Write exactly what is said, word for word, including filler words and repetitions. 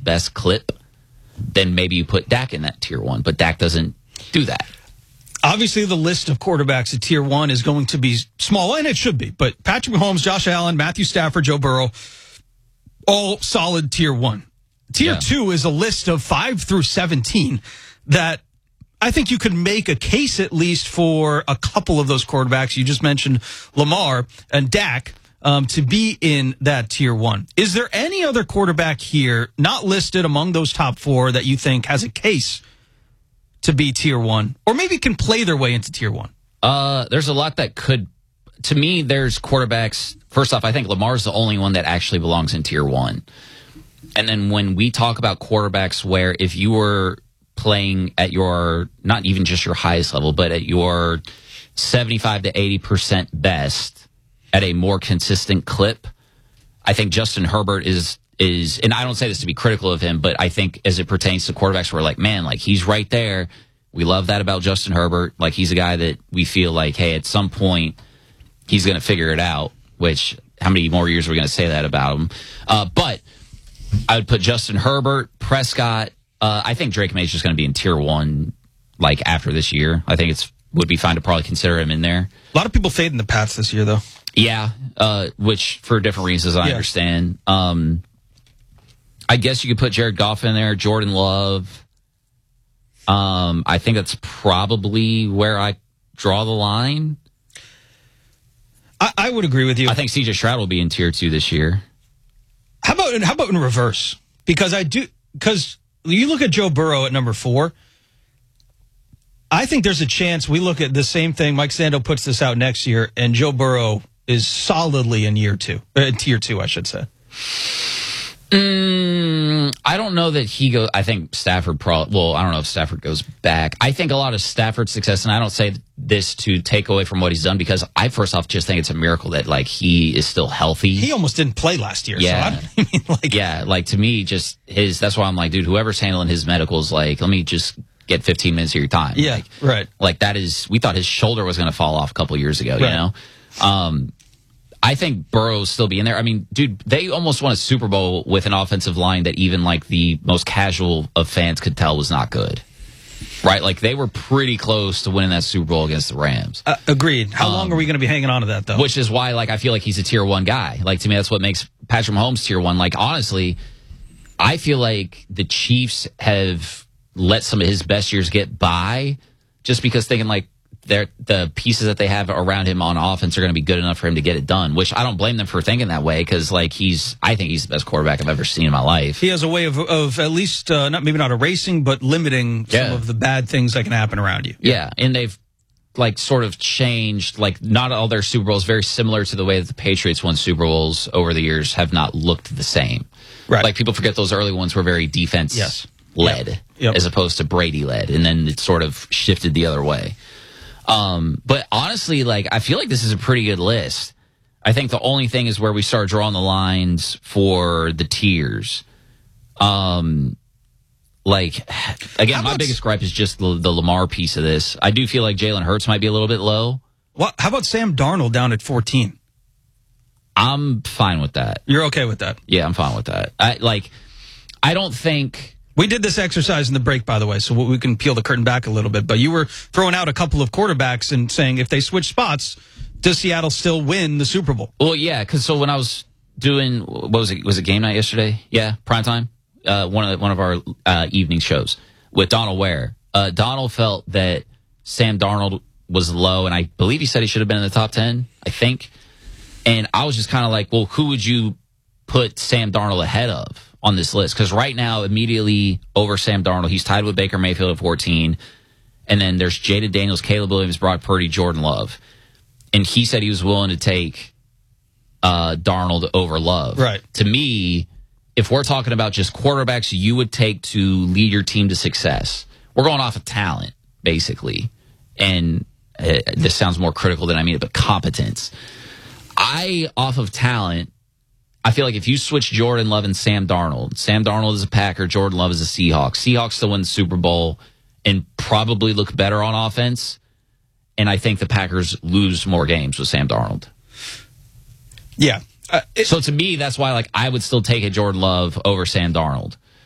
best clip, then maybe you put Dak in that tier one. But Dak doesn't do that. Obviously, the list of quarterbacks at tier one is going to be small, and it should be. But Patrick Mahomes, Josh Allen, Matthew Stafford, Joe Burrow, all solid tier one. Tier yeah. two is a list of five through seventeen that I think you could make a case at least for a couple of those quarterbacks. You just mentioned Lamar and Dak um, to be in that tier one. Is there any other quarterback here not listed among those top four that you think has a case to be tier one, or maybe can play their way into tier one? Uh, there's a lot that could. To me, there's quarterbacks. First off, I think Lamar's the only one that actually belongs in tier one. And then when we talk about quarterbacks where if you were playing at your, not even just your highest level, but at your seventy-five to eighty percent best at a more consistent clip, I think Justin Herbert is, is, and I don't say this to be critical of him, but I think as it pertains to quarterbacks, we're like, man, like he's right there. We love that about Justin Herbert. Like he's a guy that we feel like, hey, at some point he's going to figure it out, which how many more years are we going to say that about him? Uh, but I would put Justin Herbert, Prescott. Uh, I think Drake May is just going to be in tier one, like after this year. I think it's would be fine to probably consider him in there. A lot of people fading the Pats this year, though. Yeah, uh, which for different reasons I yeah. understand. Um, I guess you could put Jared Goff in there, Jordan Love. Um, I think that's probably where I draw the line. I, I would agree with you. I think C J Stroud will be in tier two this year. How about how about in reverse? Because I do because you look at Joe Burrow at number four. I think there's a chance we look at the same thing. Mike Sando puts this out next year, and Joe Burrow is solidly in year two, uh, tier two, I should say. Mm, I don't know that he goes. I think Stafford probably. Well, I don't know if Stafford goes back. I think a lot of Stafford's success, and I don't say this to take away from what he's done, because I first off just think it's a miracle that like he is still healthy. He almost didn't play last year. Yeah, so I, I mean, like, yeah. Like to me, just his. That's why I'm like, dude, whoever's handling his medicals, like, let me just get fifteen minutes of your time. Yeah, like, right. Like that is. We thought his shoulder was going to fall off a couple years ago. Right. You know. Um, I think Burrow's still be in there. I mean, dude, they almost won a Super Bowl with an offensive line that even like the most casual of fans could tell was not good. Right? Like they were pretty close to winning that Super Bowl against the Rams. Uh, agreed. How um, long are we going to be hanging on to that, though? Which is why, like, I feel like he's a tier one guy. Like, to me, that's what makes Patrick Mahomes tier one. Like, honestly, I feel like the Chiefs have let some of his best years get by just because thinking like, They're, the pieces that they have around him on offense are going to be good enough for him to get it done, which I don't blame them for thinking that way, because like he's, I think he's the best quarterback I've ever seen in my life. He has a way of, of at least, uh, not maybe not erasing, but limiting some yeah. of the bad things that can happen around you. Yeah, and they've like sort of changed, like not all their Super Bowls, very similar to the way that the Patriots won Super Bowls over the years, have not looked the same. Right. Like people forget those early ones were very defense yes. led yep. Yep. as opposed to Brady led, and then it sort of shifted the other way. Um, but honestly, like, I feel like this is a pretty good list. I think the only thing is where we start drawing the lines for the tiers. Um, like, again, my biggest gripe is just the, the Lamar piece of this. I do feel like Jalen Hurts might be a little bit low. What? How about Sam Darnold down at fourteen? I'm fine with that. You're okay with that? Yeah, I'm fine with that. I, like, I don't think... We did this exercise in the break, by the way, so we can peel the curtain back a little bit. But you were throwing out a couple of quarterbacks and saying if they switch spots, does Seattle still win the Super Bowl? Well, yeah, because so when I was doing, what was it? Was it game night yesterday? Yeah, primetime. Uh, one of the, one of our uh, evening shows with Donald Ware. Uh, Donald felt that Sam Darnold was low, and I believe he said he should have been in the top ten. I think, and I was just kind of like, well, who would you put Sam Darnold ahead of on this list? Because right now, immediately over Sam Darnold, he's tied with Baker Mayfield at fourteen. And then there's Jaden Daniels, Caleb Williams, Brock Purdy, Jordan Love. And he said he was willing to take uh, Darnold over Love. Right. To me, if we're talking about just quarterbacks you would take to lead your team to success, we're going off of talent, basically. And uh, this sounds more critical than I mean it, but competence. I, off of talent, I feel like if you switch Jordan Love and Sam Darnold, Sam Darnold is a Packer, Jordan Love is a Seahawk. Seahawks still win the Super Bowl and probably look better on offense. And I think the Packers lose more games with Sam Darnold. Yeah. Uh, it, so to me, that's why like I would still take a Jordan Love over Sam Darnold.